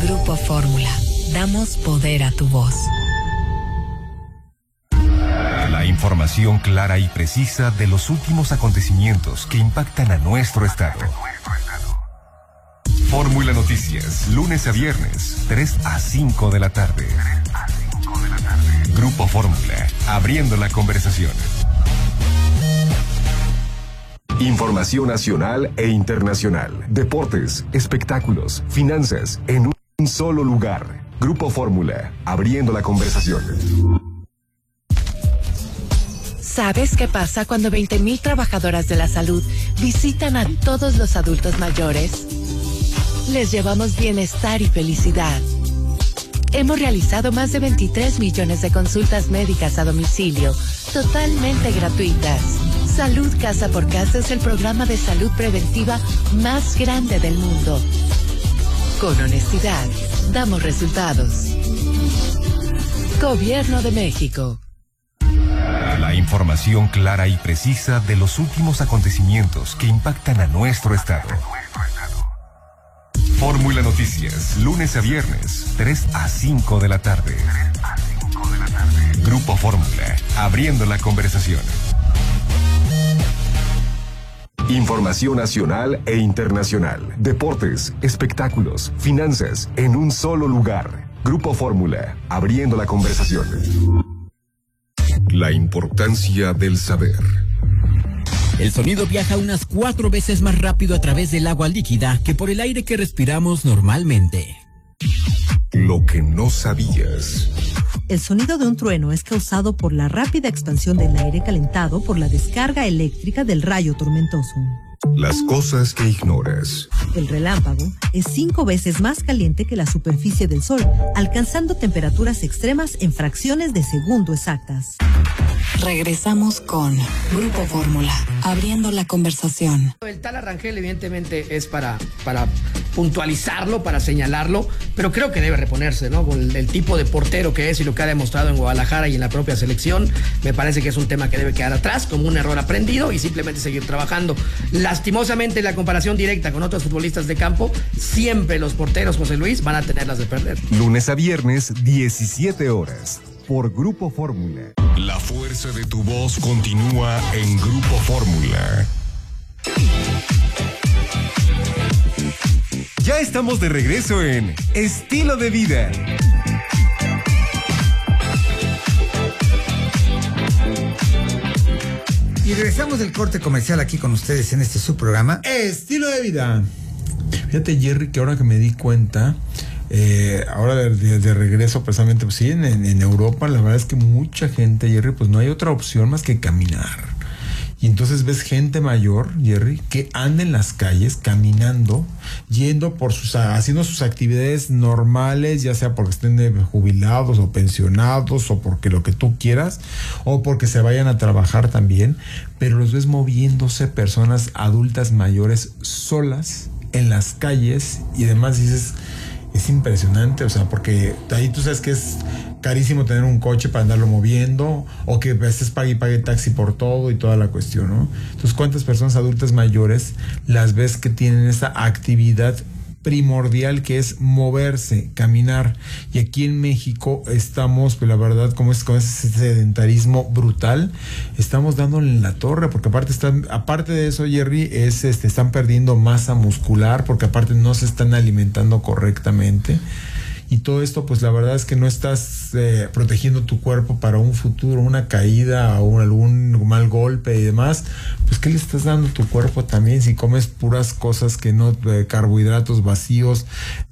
Grupo Fórmula. Damos poder a tu voz. La información clara y precisa de los últimos acontecimientos que impactan a nuestro estado. Fórmula Noticias, lunes a viernes, 3 a 5 de la tarde. Grupo Fórmula, abriendo la conversación. Información nacional e internacional, deportes, espectáculos, finanzas, en un solo lugar. Grupo Fórmula, abriendo la conversación. ¿Sabes qué pasa cuando 20,000 trabajadoras de la salud visitan a todos los adultos mayores? Les llevamos bienestar y felicidad. Hemos realizado más de 23 millones de consultas médicas a domicilio, totalmente gratuitas. Salud Casa por Casa es el programa de salud preventiva más grande del mundo. Con honestidad, damos resultados. Gobierno de México. La información clara y precisa de los últimos acontecimientos que impactan a nuestro estado. Fórmula Noticias, lunes a viernes, 3 a 5 de la tarde. Grupo Fórmula, abriendo la conversación. Información nacional e internacional, deportes, espectáculos, finanzas, en un solo lugar. Grupo Fórmula, abriendo la conversación. La importancia del saber. El sonido viaja unas 4 veces más rápido a través del agua líquida que por el aire que respiramos normalmente. Lo que no sabías. El sonido de un trueno es causado por la rápida expansión del aire calentado por la descarga eléctrica del rayo tormentoso. Las cosas que ignoras. El relámpago es 5 veces más caliente que la superficie del Sol, alcanzando temperaturas extremas en fracciones de segundo exactas. Regresamos con Grupo Fórmula, abriendo la conversación. El tal Arrangel evidentemente es para puntualizarlo, para señalarlo, pero creo que debe reponerse, ¿no? Con el tipo de portero que es y lo que ha demostrado en Guadalajara y en la propia selección, me parece que es un tema que debe quedar atrás como un error aprendido y simplemente seguir trabajando. Lastimosamente, la comparación directa con otros futbolistas de campo, siempre los porteros, José Luis, van a tenerlas de perder. Lunes a viernes, 17 horas, por Grupo Fórmula. La fuerza de tu voz continúa en Grupo Fórmula. Ya estamos de regreso en Estilo de Vida. Y regresamos del corte comercial aquí con ustedes en este subprograma Estilo de Vida. Fíjate, Jerry, que ahora que me di cuenta, ahora de regreso precisamente, pues sí, en Europa, la verdad es que mucha gente, Jerry, pues no hay otra opción más que caminar. Y entonces ves gente mayor, Jerry, que anda en las calles caminando, yendo haciendo sus actividades normales, ya sea porque estén jubilados o pensionados o porque lo que tú quieras, o porque se vayan a trabajar también, pero los ves moviéndose, personas adultas mayores solas en las calles, y además dices, es impresionante, o sea, porque ahí tú sabes que es carísimo tener un coche para andarlo moviendo, o que a veces pague taxi por todo y toda la cuestión, ¿no? Entonces, ¿cuántas personas adultas mayores las ves que tienen esa actividad primordial que es moverse, caminar? Y aquí en México estamos, pues la verdad, con ese sedentarismo brutal, estamos dándole en la torre, porque aparte de eso, Jerry, están perdiendo masa muscular, porque aparte no se están alimentando correctamente. Y todo esto, pues la verdad es que no estás protegiendo tu cuerpo para un futuro, una caída o algún mal golpe y demás. Pues ¿qué le estás dando a tu cuerpo también si comes puras cosas que no, carbohidratos vacíos,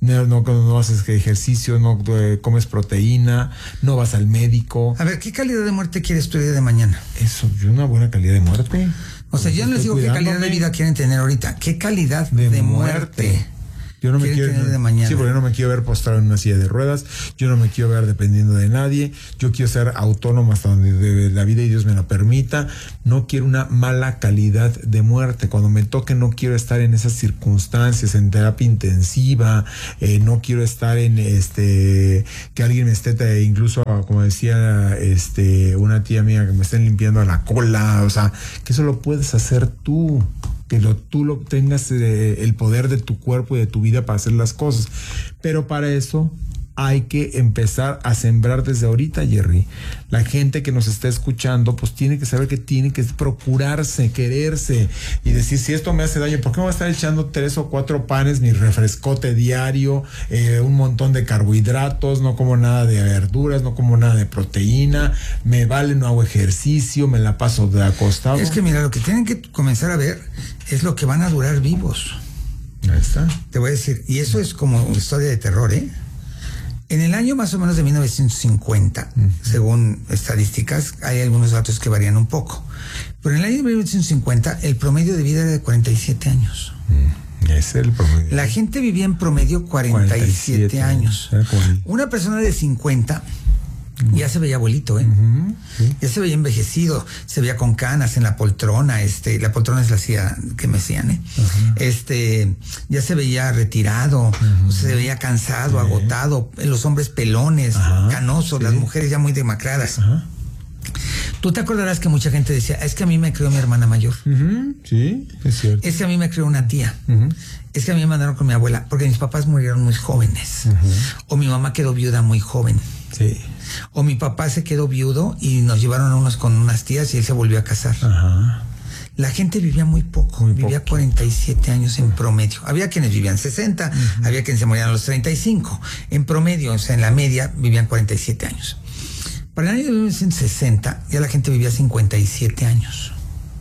no haces ejercicio, no comes proteína, no vas al médico? A ver, ¿qué calidad de muerte quieres tú el día de mañana? Eso, una buena calidad de muerte. O sea, yo no les digo qué calidad de vida quieren tener ahorita, qué calidad de muerte. Yo no me quiero tener de mañana. Sí, porque yo no me quiero ver postrado en una silla de ruedas, yo no me quiero ver dependiendo de nadie, yo quiero ser autónomo hasta donde la vida y Dios me lo permita. No quiero una mala calidad de muerte. Cuando me toque no quiero estar en esas circunstancias, en terapia intensiva, no quiero estar en que alguien me esté, incluso como decía una tía mía, que me estén limpiando la cola, o sea, que eso lo puedes hacer tú. que tú tengas el poder de tu cuerpo y de tu vida para hacer las cosas. Pero para eso hay que empezar a sembrar desde ahorita, Jerry. La gente que nos está escuchando, pues tiene que saber que tiene que procurarse, quererse y decir, si esto me hace daño, ¿por qué me voy a estar echando 3 o 4 panes, mi refrescote diario, un montón de carbohidratos, no como nada de verduras, no como nada de proteína, me vale, no hago ejercicio, me la paso de acostado? Es que mira, lo que tienen que comenzar a ver es lo que van a durar vivos. Ahí está. Te voy a decir, y eso es como una historia de terror, ¿eh? En el año más o menos de 1950, según estadísticas, hay algunos datos que varían un poco. Pero en el año de 1950, el promedio de vida era de 47 años. Ese es el promedio. La gente vivía en promedio 47 años. Una persona de 50 ya se veía abuelito, ¿eh? Sí. Ya se veía envejecido, se veía con canas en la poltrona, la poltrona es la silla que me hacían, ¿eh? Ya se veía retirado, se veía cansado, agotado, los hombres pelones, canosos, las mujeres ya muy demacradas. Tú te acordarás que mucha gente decía, es que a mí me crió mi hermana mayor. Sí, es cierto. Es que a mí me crió una tía. Es que a mí me mandaron con mi abuela, porque mis papás murieron muy jóvenes. O mi mamá quedó viuda muy joven. Sí. O mi papá se quedó viudo y nos llevaron con unas tías y él se volvió a casar. La gente vivía muy poco, vivía 47 años en promedio. Había quienes vivían 60, había quienes se morían a los 35. En promedio, o sea, en la media, vivían 47 años. Para el año de 1960, ya la gente vivía 57 años.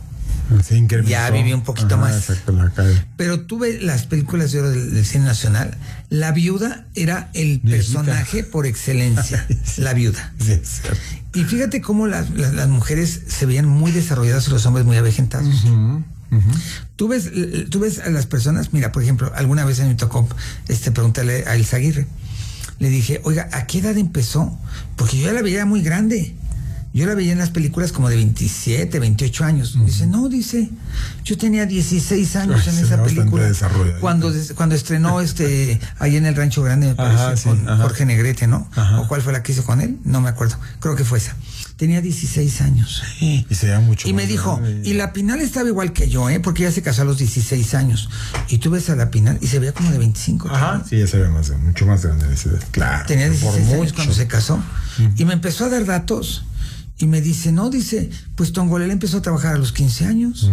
Ya vivía un poquito más. Exacto, pero tú ves las películas de oro del cine nacional, la viuda era el personaje por excelencia. La viuda. Sí, y fíjate cómo las mujeres se veían muy desarrolladas y los hombres muy avejentados. Tú ves a las personas, mira, por ejemplo, alguna vez a mí me tocó preguntarle a Elsa Aguirre. Le dije, oiga, ¿a qué edad empezó? Porque yo ya la veía muy grande. Yo la veía en las películas como de 27, 28 años. Dice, no, yo tenía 16 años en esa película. Cuando estrenó ahí en el Rancho Grande, me parece, con Jorge Negrete, ¿no? ¿O cuál fue la que hizo con él? No me acuerdo. Creo que fue esa. Tenía 16 años. Y se veía mucho. Y me dijo, y la Pinal estaba igual que yo, porque ella se casó a los 16 años. Y tú ves a la Pinal y se veía como de 25. Sí, ya se ve mucho más grande. Claro. Tenía 16 años cuando se casó. Y me empezó a dar datos. Y me dice, pues Tongolele empezó a trabajar a los 15 años.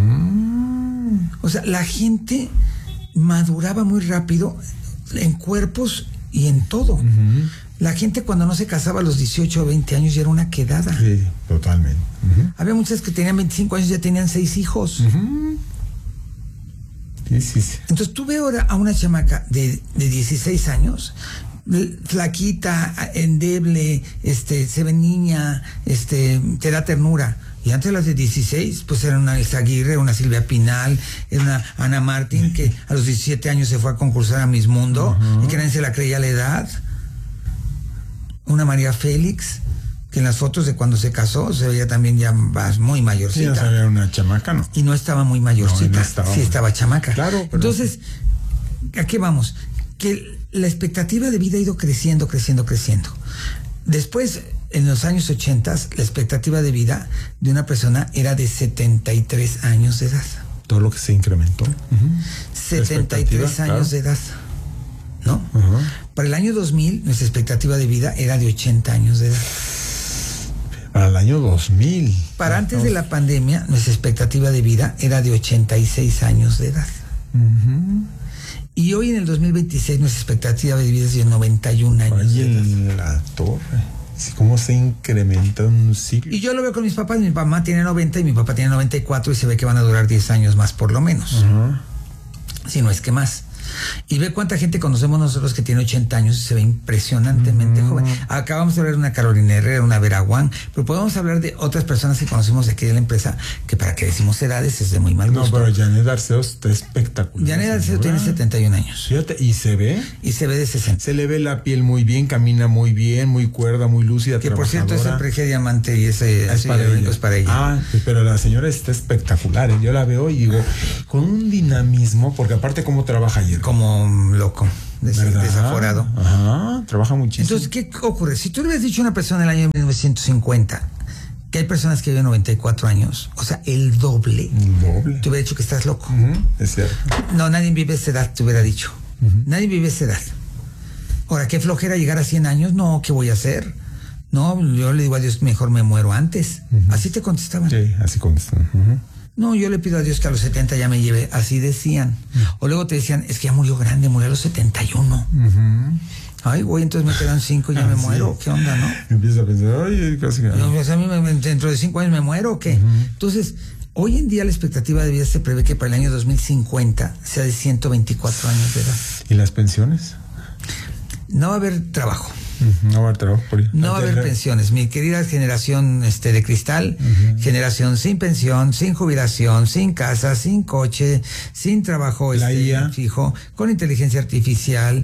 O sea, la gente maduraba muy rápido en cuerpos y en todo. La gente cuando no se casaba a los 18 o 20 años ya era una quedada. Sí, totalmente. Había muchas que tenían 25 años y ya tenían 6 hijos. Sí. Entonces tú ves ahora a una chamaca de 16 años, flaquita, endeble, se ve niña, te da ternura. Y antes las de 16, pues era una Elsa Aguirre, una Silvia Pinal, era una Ana Martín, que a los 17 años se fue a concursar a Miss Mundo, y que nadie se la creía la edad. Una María Félix, que en las fotos de cuando se casó se veía también ya muy mayorcita. Sí, era una chamaca, ¿no? Y no estaba muy mayorcita, sí estaba chamaca. Claro, pero... Entonces, ¿a qué vamos? Que la expectativa de vida ha ido creciendo. Después, en los años 80, la expectativa de vida de una persona era de 73 años de edad. Todo lo que se incrementó. 73 años de edad, ¿no? Para el año 2000, nuestra expectativa de vida era de 80 años de edad. Para el año 2000. Para antes de la pandemia, nuestra expectativa de vida era de 86 años de edad. Y hoy en el 2026 nuestra expectativa de vida es de 91 años. Oye, en la torre. Sí, cómo se incrementa un siglo. Y yo lo veo con mis papás. Mi mamá tiene 90 y mi papá tiene 94 y se ve que van a durar 10 años más por lo menos. Si no es que más. Y ve cuánta gente conocemos nosotros que tiene 80 años y se ve impresionantemente joven. Acabamos de hablar de una Carolina Herrera, una Vera Wang, pero podemos hablar de otras personas que conocemos de aquí de la empresa, que para que decimos edades es de muy mal gusto. No, pero Janet Arceo está espectacular. Janet Arceo tiene 71 años. Fíjate, ¿y se ve? Y se ve de 60. Se le ve la piel muy bien, camina muy bien, muy cuerda, muy lúcida, que por cierto es el Preje Diamante y ese es para ella. Pero la señora está espectacular, Yo la veo y digo, con un dinamismo, porque aparte cómo trabaja ayer. Como loco, desaforado. Trabaja muchísimo. Entonces, ¿qué ocurre? Si tú le hubieras dicho a una persona en el año 1950 que hay personas que viven 94 años, o sea, el doble. Te hubiera dicho que estás loco. Es cierto. No, nadie vive esa edad, te hubiera dicho. Nadie vive esa edad. Ahora, qué flojera llegar a 100 años. No, ¿qué voy a hacer? No, yo le digo a Dios, mejor me muero antes. Así te contestaban. Sí, así contestaban. No, yo le pido a Dios que a los 70 ya me lleve. Así decían. O luego te decían, es que ya murió grande, murió a los 71. Ay, güey, entonces me quedan 5 y ya me muero. ¿Qué onda, no? Empieza a pensar, ay, casi que... No, pues a mí dentro de 5 años me muero o qué. Entonces, hoy en día la expectativa de vida se prevé que para el año 2050 sea de 124 años de edad. ¿Y las pensiones? No va a haber trabajo. No va a haber trabajo por ahí. No va a haber pensiones. Mi querida generación de cristal, generación sin pensión, sin jubilación, sin casa, sin coche, sin trabajo fijo, con inteligencia artificial.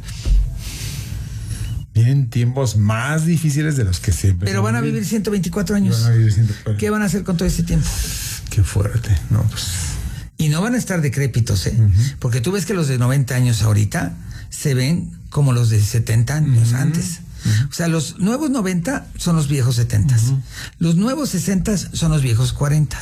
Vienen tiempos más difíciles de los que siempre. Pero van a vivir 124 años. Van a vivir 124. ¿Qué van a hacer con todo ese tiempo? Qué fuerte. No, pues. Y no van a estar decrépitos, porque tú ves que los de 90 años ahorita se ven como los de 70 años antes. O sea, los nuevos 90 son los viejos 70. Los nuevos 60 son los viejos 40.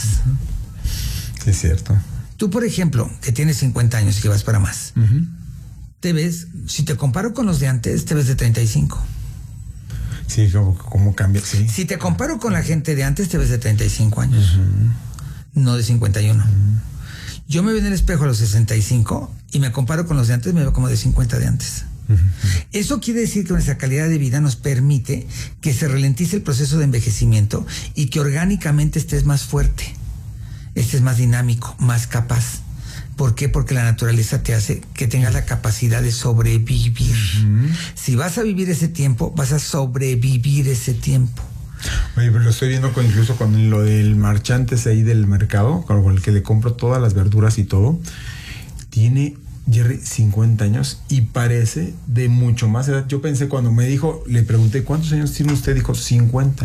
Es cierto. Tú, por ejemplo, que tienes 50 años y que vas para más, te ves, si te comparo con los de antes, te ves de 35. Sí, ¿cómo cambia? Sí. Si te comparo con la gente de antes, te ves de 35 años, no de 51. Yo me veo en el espejo a los 65 y me comparo con los de antes, me veo como de 50 de antes. Eso quiere decir que nuestra calidad de vida nos permite que se ralentice el proceso de envejecimiento y que orgánicamente estés más fuerte, estés más dinámico, más capaz. ¿Por qué? Porque la naturaleza te hace que tengas la capacidad de sobrevivir. Si vas a vivir ese tiempo, vas a sobrevivir ese tiempo. Oye, pero lo estoy viendo incluso con lo del marchantes ahí del mercado, con el que le compro todas las verduras y todo. Tiene, Jerry, 50 años y parece de mucho más edad. Yo pensé cuando me dijo, le pregunté, ¿cuántos años tiene usted? Dijo, 50.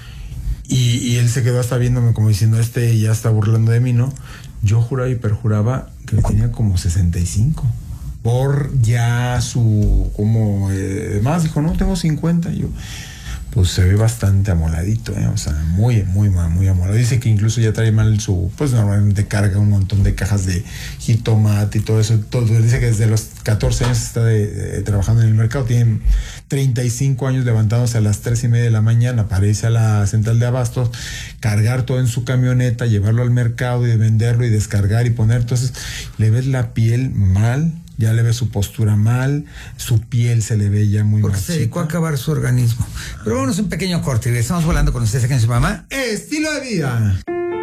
Y él se quedó hasta viéndome como diciendo, ya está burlando de mí, ¿no? Yo juraba y perjuraba que tenía como 65. Por ya su, como, más, dijo, no, tengo 50. Y yo, pues se ve bastante amoladito, o sea, muy amolado. Dice que incluso ya trae mal pues normalmente carga un montón de cajas de jitomate y todo eso. Dice que desde los 14 años está trabajando en el mercado. Tiene 35 años levantándose a las 3:30 de la mañana para irse a la central de abastos, cargar todo en su camioneta, llevarlo al mercado y venderlo y descargar y poner. Entonces le ves la piel mal. Ya le ve su postura mal, su piel se le ve ya muy mal. Porque se dedicó a acabar su organismo. Pero vámonos un pequeño corte y estamos volando con ustedes aquí en su mamá. Estilo de vida.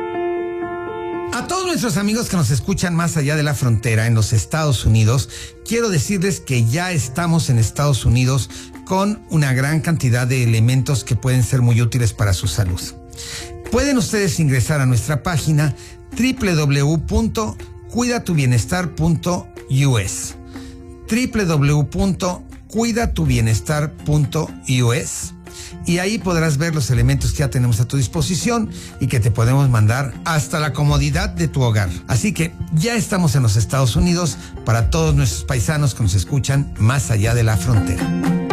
A todos nuestros amigos que nos escuchan más allá de la frontera en los Estados Unidos, quiero decirles que ya estamos en Estados Unidos con una gran cantidad de elementos que pueden ser muy útiles para su salud. Pueden ustedes ingresar a nuestra página www.cuidatubienestar.us www.cuidatubienestar.us y ahí podrás ver los elementos que ya tenemos a tu disposición y que te podemos mandar hasta la comodidad de tu hogar. Así que ya estamos en los Estados Unidos para todos nuestros paisanos que nos escuchan más allá de la frontera.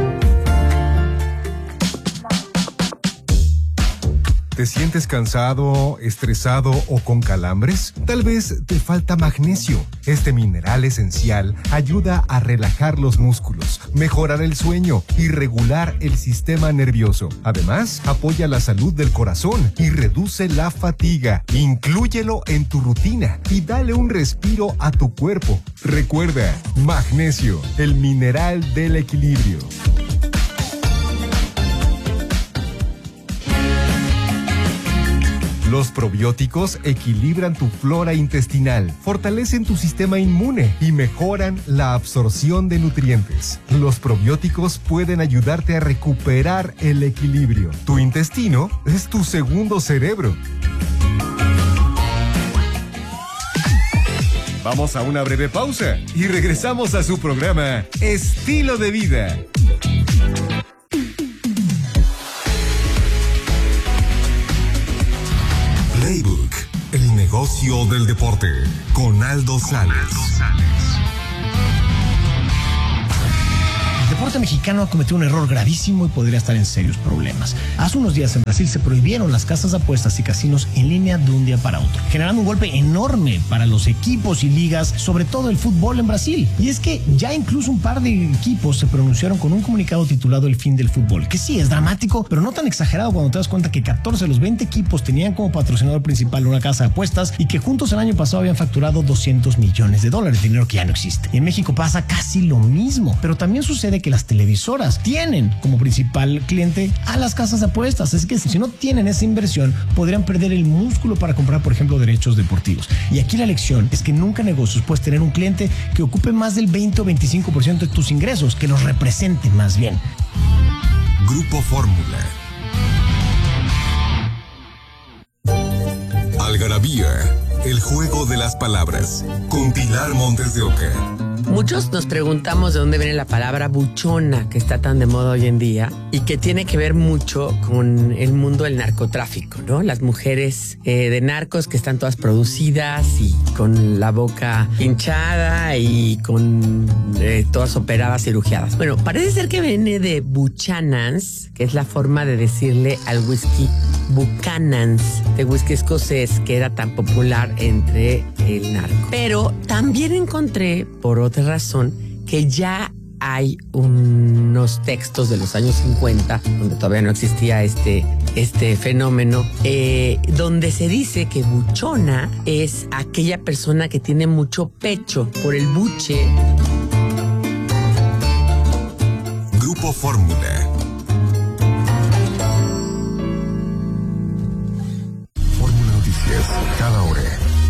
¿Te sientes cansado, estresado o con calambres? Tal vez te falta magnesio. Este mineral esencial ayuda a relajar los músculos, mejorar el sueño y regular el sistema nervioso. Además, apoya la salud del corazón y reduce la fatiga. Inclúyelo en tu rutina y dale un respiro a tu cuerpo. Recuerda, magnesio, el mineral del equilibrio. Los probióticos equilibran tu flora intestinal, fortalecen tu sistema inmune y mejoran la absorción de nutrientes. Los probióticos pueden ayudarte a recuperar el equilibrio. Tu intestino es tu segundo cerebro. Vamos a una breve pausa y regresamos a su programa Estilo de Vida. Playbook, el negocio del deporte, con Aldo Sales. deporte mexicano ha cometido un error gravísimo y podría estar en serios problemas. Hace unos días en Brasil se prohibieron las casas de apuestas y casinos en línea de un día para otro, generando un golpe enorme para los equipos y ligas, sobre todo el fútbol en Brasil. Y es que ya incluso un par de equipos se pronunciaron con un comunicado titulado El fin del fútbol, que sí es dramático, pero no tan exagerado cuando te das cuenta que 14 de los 20 equipos tenían como patrocinador principal una casa de apuestas y que juntos el año pasado habían facturado $200 millones, dinero que ya no existe. Y en México pasa casi lo mismo, pero también sucede que las televisoras tienen como principal cliente a las casas de apuestas. Es que si no tienen esa inversión, podrían perder el músculo para comprar, por ejemplo, derechos deportivos. Y aquí la lección es que nunca en negocios puedes tener un cliente que ocupe más del 20 o 25% de tus ingresos, que los represente más bien. Grupo Fórmula. Algarabía, el juego de las palabras, con Pilar Montes de Oca. Muchos nos preguntamos de dónde viene la palabra buchona, que está tan de moda hoy en día y que tiene que ver mucho con el mundo del narcotráfico, ¿no? Las mujeres de narcos que están todas producidas y con la boca hinchada y con todas operadas, cirugiadas. Bueno, parece ser que viene de Buchanan's, que es la forma de decirle al whisky Buchanan's, de whisky escocés que era tan popular entre el narco. Pero también encontré, por otra razón, que ya hay unos textos de los años 50, donde todavía no existía este fenómeno, donde se dice que buchona es aquella persona que tiene mucho pecho por el buche. Grupo Fórmula. Fórmula Noticias, cada hora.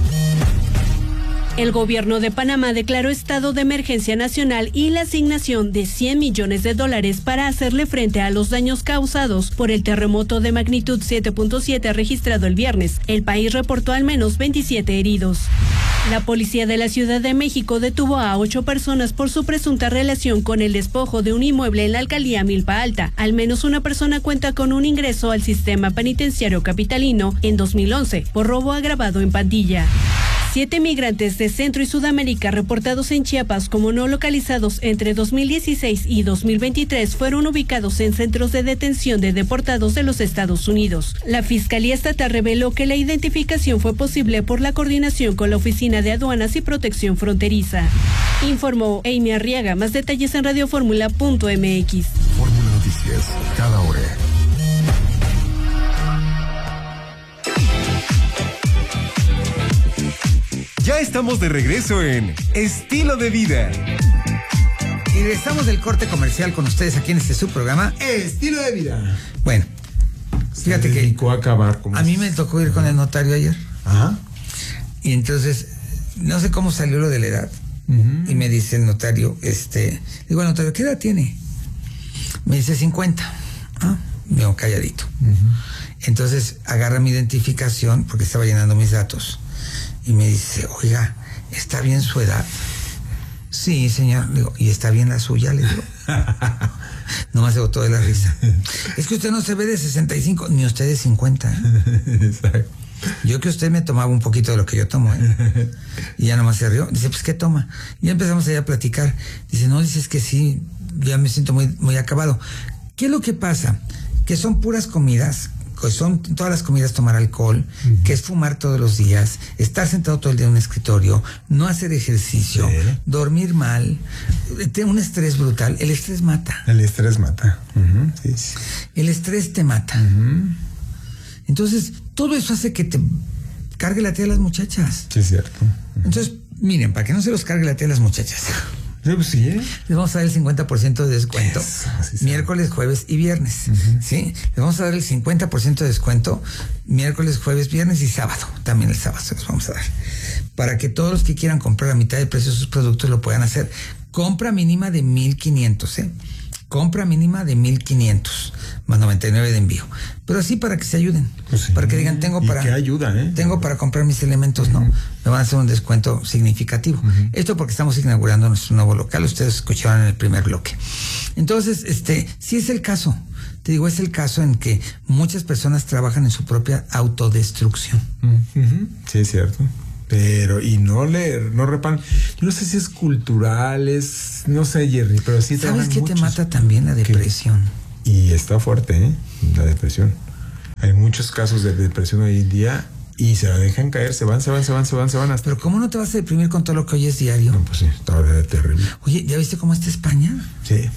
El gobierno de Panamá declaró estado de emergencia nacional y la asignación de $100 millones para hacerle frente a los daños causados por el terremoto de magnitud 7.7 registrado el viernes. El país reportó al menos 27 heridos. La policía de la Ciudad de México detuvo a 8 personas por su presunta relación con el despojo de un inmueble en la alcaldía Milpa Alta. Al menos una persona cuenta con un ingreso al sistema penitenciario capitalino en 2011 por robo agravado en pandilla. 7 migrantes de Centro y Sudamérica reportados en Chiapas como no localizados entre 2016 y 2023 fueron ubicados en centros de detención de deportados de los Estados Unidos. La Fiscalía Estatal reveló que la identificación fue posible por la coordinación con la Oficina de Aduanas y Protección Fronteriza. Informó Amy Arriaga. Más detalles en radioformula.mx. Fórmula Noticias, cada hora. Ya estamos de regreso en Estilo de Vida. Y regresamos del corte comercial con ustedes aquí en su programa Estilo de Vida. Bueno, fíjate que a acabar con a mí me tocó ir con el notario ayer. Ajá. Y entonces, no sé cómo salió lo de la edad. Y me dice el notario, digo al notario, ¿qué edad tiene? Me dice 50. Me quedo calladito. Entonces agarra mi identificación porque estaba llenando mis datos. Y me dice, oiga, ¿está bien su edad? Sí, señor. Digo, ¿y está bien la suya? Le digo. Nomás se botó de la risa. Es que usted no se ve de 65, ni usted de 50. Exacto. Yo que usted me tomaba un poquito de lo que yo tomo, Y ya nomás se rió. Dice, pues, ¿qué toma? Y ya empezamos allá a platicar. Dice, no, dices que sí, ya me siento muy, muy acabado. ¿Qué es lo que pasa? Que son puras comidas, que son todas las comidas tomar alcohol, que es fumar todos los días, estar sentado todo el día en un escritorio, no hacer ejercicio, dormir mal, tener un estrés brutal. El estrés mata. El estrés mata. Sí. El estrés te mata. Entonces, todo eso hace que te cargue la tía a las muchachas. Sí, es cierto. Entonces, miren, para que no se los cargue la tía a las muchachas. Sí, les vamos a dar el 50% de descuento miércoles, jueves y viernes. ¿Sí? Les vamos a dar el 50% de descuento miércoles, jueves, viernes y sábado. También el sábado se los vamos a dar. Para que todos los que quieran comprar a mitad de precio sus productos lo puedan hacer. Compra mínima de 1,500, Compra mínima de 1,500 más 99 de envío. Pero así para que se ayuden. Pues sí, para que digan, tengo para. Que ayuda, Tengo para comprar mis elementos, ¿no? Me van a hacer un descuento significativo. Esto porque estamos inaugurando nuestro nuevo local. Ustedes escucharon en el primer bloque. Entonces, sí es el caso. Te digo, es el caso en que muchas personas trabajan en su propia autodestrucción. Sí, es cierto. Pero, y no reparan. Yo no sé si es cultural, no sé, Jerry, pero sí ¿sabes qué muchos. te mata también? La depresión. Y está fuerte, la depresión. Hay muchos casos de depresión hoy en día y se la dejan caer, se van hasta... Pero ¿cómo no te vas a deprimir con todo lo que oyes diario? No, pues sí, está terrible. Oye, ¿ya viste cómo está España? Sí.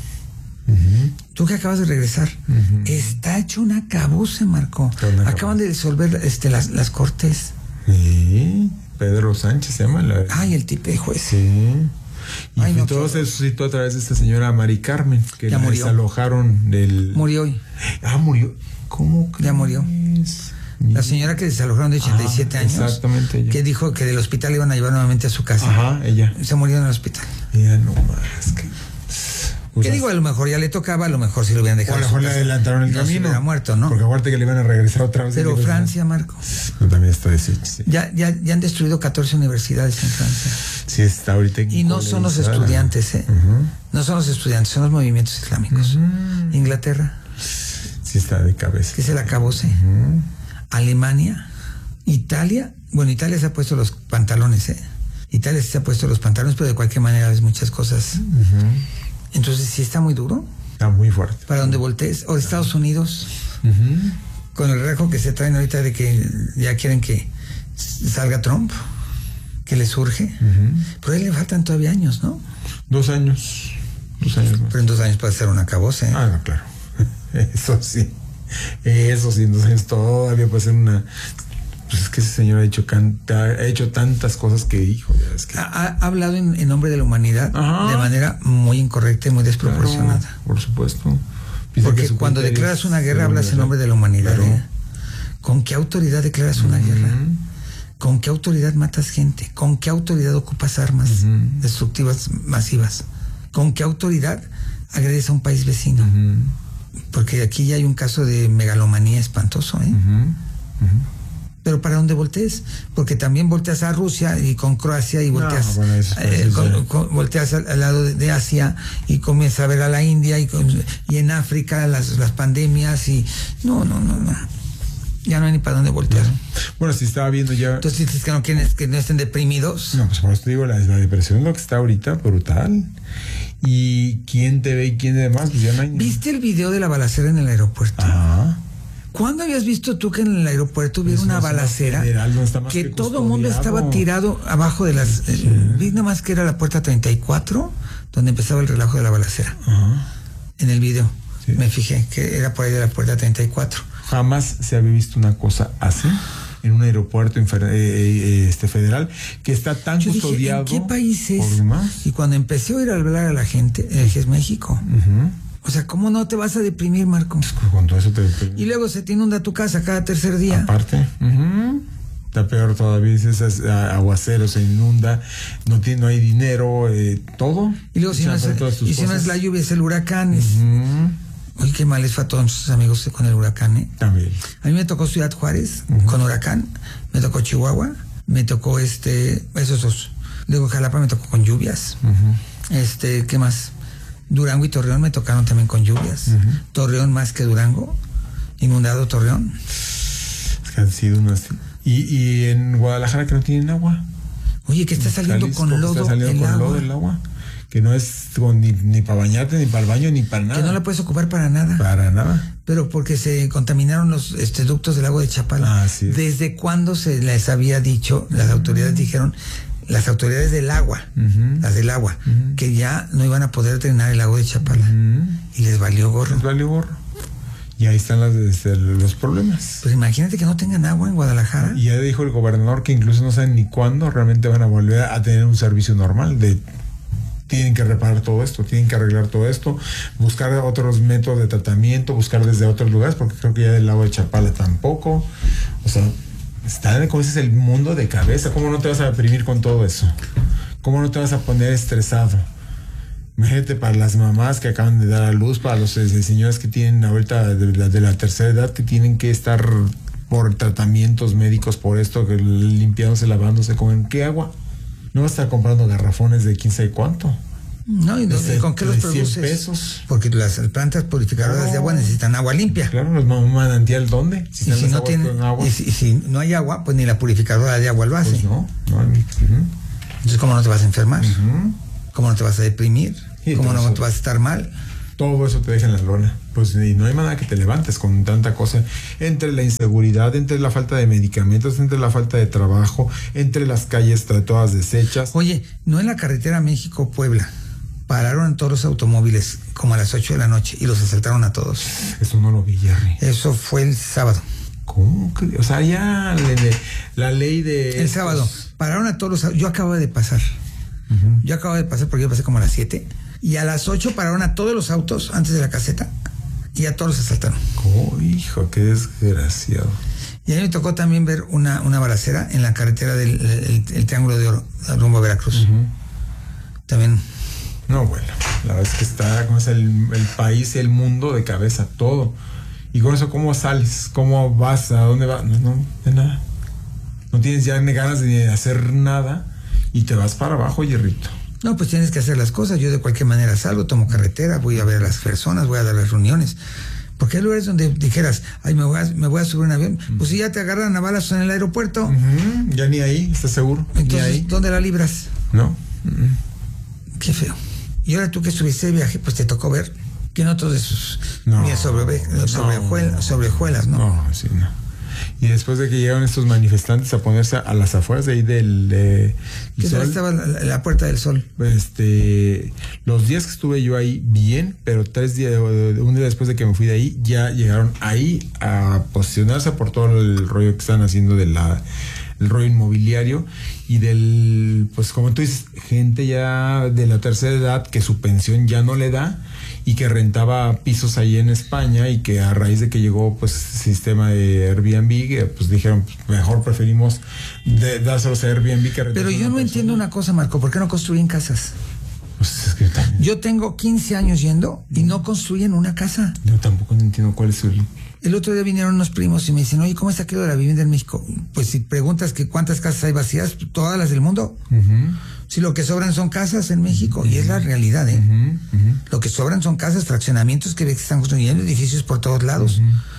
Tú que acabas de regresar, está hecho un acabose, Marco. Acaban de disolver las cortes. Sí, Pedro Sánchez se llama. Ay, el tipejo ese. Sí. Y todo se suscitó a través de esta señora Mari Carmen, que la desalojaron del... Murió hoy. Murió. ¿Cómo crees? Ya murió. La señora que desalojaron de 87 años. Exactamente, ella. Que dijo que del hospital iban a llevar nuevamente a su casa. Ajá, ella. Se murió en el hospital. Ya no más. ¿Qué digo? A lo mejor ya le tocaba, a lo mejor si lo hubieran dejado. O a lo mejor le adelantaron el camino. Se hubiera muerto, ¿no? Porque acuérdate que le iban a regresar otra vez. Pero Francia, Marco. No, también está deshecho, sí. Ya han destruido 14 universidades en Francia. Sí, está ahorita. Y no son los estudiantes, No son los estudiantes, son los movimientos islámicos. Inglaterra. Sí, está de cabeza. Que se la acabose. Alemania. Italia. Bueno, Italia se ha puesto los pantalones, Italia se ha puesto los pantalones, pero de cualquier manera ves muchas cosas. Entonces sí está muy duro. Está muy fuerte. Para donde voltees. O Estados Unidos. Con el rejo que se traen ahorita de que ya quieren que salga Trump. Que le surge. Pero a él le faltan todavía años, ¿no? 2 años. 2 años más. Pero en 2 años puede ser un acabose. No, claro. Eso sí. En 2 años todavía puede ser una... Pues es que ese señor ha hecho tantas cosas que, hijo, ya es que... Ha hablado en nombre de la humanidad de manera muy incorrecta y muy desproporcionada. Claro, por supuesto. Porque cuando declaras una guerra hablas en nombre de la humanidad. Claro. ¿Con qué autoridad declaras una guerra? ¿Con qué autoridad matas gente? ¿Con qué autoridad ocupas armas destructivas masivas? ¿Con qué autoridad agredes a un país vecino? Porque aquí ya hay un caso de megalomanía espantoso, Pero para dónde voltees, porque también volteas a Rusia y con Croacia y volteas, volteas al lado de Asia y comienzas a ver a la India y en África las pandemias y no, ya no hay ni para dónde voltear. Bueno, si estaba viendo ya... Entonces dices que no quieren que no estén deprimidos. No, pues por eso te digo, la depresión es lo que está ahorita brutal. Y quién te ve y quién demás, pues ya no hay... ¿Viste el video de la balacera en el aeropuerto? Ajá. ¿Cuándo habías visto tú que en el aeropuerto hubiera una balacera federal, que todo el mundo estaba tirado abajo de las... Vi nada más que era la puerta 34 donde empezaba el relajo de la balacera. En el video me fijé que era por ahí de la puerta 34. Jamás se había visto una cosa así en un aeropuerto federal que está tan custodiado. Dije, ¿en qué país es? Y cuando empecé a ir a hablar a la gente, dije, es México. O sea, ¿cómo no te vas a deprimir, Marco? Con todo eso te deprimes. Y luego se te inunda tu casa cada tercer día. Aparte, está peor todavía, dices, aguacero, se inunda, no hay dinero, todo. Y luego si no es la lluvia, es el huracán. Oye, qué mal les fue a todos nuestros amigos con el huracán, También. A mí me tocó Ciudad Juárez con huracán, me tocó Chihuahua, me tocó esos dos. Luego Jalapa me tocó con lluvias. ¿Qué más? Durango y Torreón me tocaron también con lluvias. Torreón más que Durango. Inundado Torreón. Es que han sido unas... Y en Guadalajara que no tienen agua. Oye, que está saliendo Jalisco, con lodo el agua. Que no es ni para bañarte, ni para el baño, ni para nada. Que no la puedes ocupar para nada. Para nada. Pero porque se contaminaron los ductos del lago de Chapala. Así es. ¿Desde cuándo se les había dicho? Las autoridades dijeron... Las autoridades del agua, las del agua, que ya no iban a poder drenar el lago de Chapala. Y les valió gorro. Y ahí están los problemas. Pues imagínate que no tengan agua en Guadalajara. Y ya dijo el gobernador que incluso no saben ni cuándo realmente van a volver a tener un servicio normal. Tienen que reparar todo esto, tienen que arreglar todo esto, buscar otros métodos de tratamiento, buscar desde otros lugares, porque creo que ya del lago de Chapala tampoco. O sea... como ese es el mundo de cabeza. ¿Cómo no te vas a deprimir con todo eso? ¿Cómo no te vas a poner estresado? Imagínate para las mamás que acaban de dar a luz, para los señores que tienen ahorita de la tercera edad, que tienen que estar por tratamientos médicos por esto, que limpiándose, lavándose, ¿con qué agua? No vas a estar comprando garrafones de quién sabe cuánto. No, ¿y con qué los produces? 100 pesos. Porque las plantas purificadoras de agua necesitan agua limpia. Claro, los manantial, ¿dónde? Si no tienen agua. Y si no hay agua, pues ni la purificadora de agua lo hace. Pues no. Entonces, ¿cómo no te vas a enfermar? ¿Cómo no te vas a deprimir? ¿Cómo no te vas a estar mal? Todo eso te deja en la lona. Pues y no hay manera que te levantes con tanta cosa. Entre la inseguridad, entre la falta de medicamentos, entre la falta de trabajo, entre las calles todas deshechas. Oye, ¿no en la carretera México-Puebla pararon todos los automóviles como a las 8 de la noche y los asaltaron a todos? Eso no lo vi, Jerry. Eso fue el sábado. ¿Cómo? O sea, ya la ley de... El sábado. Pararon a todos los... Yo acabo de pasar. Yo acabo de pasar porque yo pasé como a las 7. Y a las 8 pararon a todos los autos antes de la caseta y a todos los asaltaron. Oh, hijo, qué desgraciado. Y a mí me tocó también ver una balacera en la carretera del el Triángulo de Oro, rumbo a Veracruz. También. No, bueno, la verdad es que está como es el país, el mundo de cabeza, todo. Y con eso, ¿cómo sales? ¿Cómo vas? ¿A dónde vas? No, de nada. No tienes ya ganas de hacer nada y te vas para abajo, Hierrito. No, pues tienes que hacer las cosas. Yo de cualquier manera salgo, tomo carretera, voy a ver a las personas, voy a dar las reuniones. Porque hay lugares donde dijeras, ay, me voy a subir un avión. Pues si ya te agarran a balazos en el aeropuerto. Ya ni ahí, ¿estás seguro? Entonces, ni ahí. ¿Dónde la libras? No. Qué feo. Y ahora tú que estuviste de viaje, pues te tocó ver que no todos esos sobrejuelas, ¿no? No, sí, no. Y después de que llegaron estos manifestantes a ponerse a las afueras de ahí ¿Qué tal estaba la Puerta del Sol? Los días que estuve yo ahí, bien, pero un día después de que me fui de ahí, ya llegaron ahí a posicionarse por todo el rollo que están haciendo el rollo inmobiliario y pues como tú dices, gente ya de la tercera edad que su pensión ya no le da y que rentaba pisos ahí en España y que a raíz de que llegó pues sistema de Airbnb, pues dijeron, pues, mejor preferimos dárselos a Airbnb que rentar. Pero yo no entiendo una cosa, Marco, ¿por qué no construyen casas? Pues es que también. Yo tengo 15 años yendo y no construyen una casa. Yo tampoco entiendo cuál es El otro día vinieron unos primos y me dicen, oye, ¿cómo está aquello de la vivienda en México? Pues si preguntas que cuántas casas hay vacías, todas las del mundo. Si lo que sobran son casas en México, y es la realidad, ¿eh? Lo que sobran son casas, fraccionamientos que están construyendo, edificios por todos lados.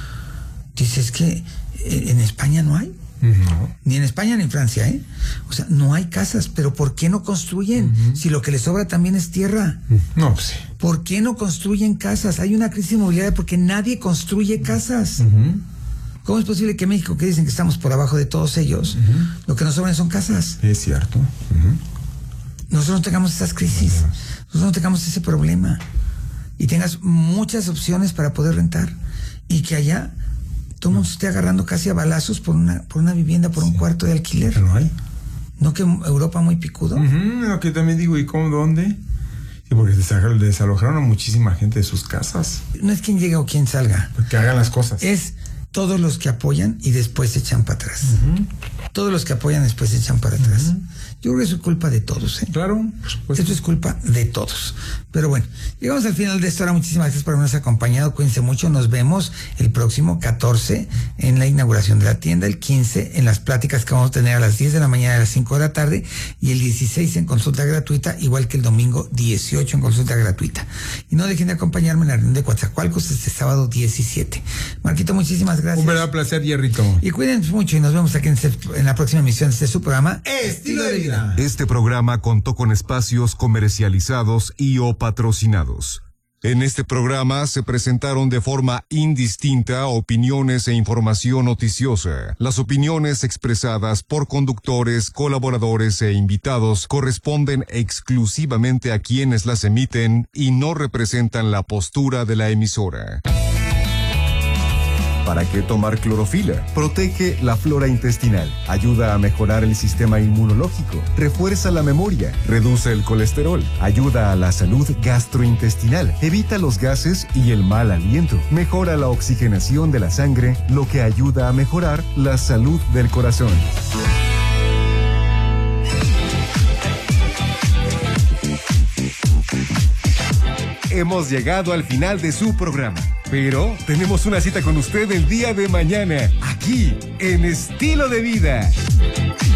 Dices que en España no hay. No. Ni en España ni en Francia, ¿eh? O sea, no hay casas, pero ¿por qué no construyen? Si lo que les sobra también es tierra. No, pues sí. ¿Por qué no construyen casas? Hay una crisis inmobiliaria porque nadie construye casas. ¿Cómo es posible que México, que dicen que estamos por abajo de todos ellos, lo que nos sobran son casas? Es cierto. Nosotros no tengamos esas crisis, nosotros no tengamos ese problema y tengas muchas opciones para poder rentar y que allá todo el mundo esté agarrando casi a balazos por una vivienda, por un cuarto de alquiler. Pero no hay. ¿No que Europa muy picudo? Lo que también digo, ¿y cómo, dónde? Sí, porque desalojaron a muchísima gente de sus casas. No es quien llega o quien salga. Que hagan las cosas. Es todos los que apoyan y después se echan para atrás. Todos los que apoyan después se echan para atrás. Yo creo que eso es culpa de todos, ¿eh? Claro, por supuesto. Esto es culpa de todos. Pero bueno, llegamos al final de esto. Ahora, muchísimas gracias por habernos acompañado. Cuídense mucho. Nos vemos el próximo 14 en la inauguración de la tienda, el 15 en las pláticas que vamos a tener a las 10 de la mañana y a las 5 de la tarde, y el 16 en consulta gratuita, igual que el domingo 18 en consulta gratuita. Y no dejen de acompañarme en la reunión de Coatzacoalcos este sábado 17. Marquito, muchísimas gracias. Un verdadero placer, Hierrito. Y cuídense mucho y nos vemos aquí en la próxima emisión de su programa Estilo de Vida. Este programa contó con espacios comercializados y o patrocinados. En este programa se presentaron de forma indistinta opiniones e información noticiosa. Las opiniones expresadas por conductores, colaboradores e invitados corresponden exclusivamente a quienes las emiten y no representan la postura de la emisora. ¿Para qué tomar clorofila? Protege la flora intestinal, ayuda a mejorar el sistema inmunológico, refuerza la memoria, reduce el colesterol, ayuda a la salud gastrointestinal, evita los gases y el mal aliento, mejora la oxigenación de la sangre, lo que ayuda a mejorar la salud del corazón. Hemos llegado al final de su programa, pero tenemos una cita con usted el día de mañana, aquí, en Estilo de Vida.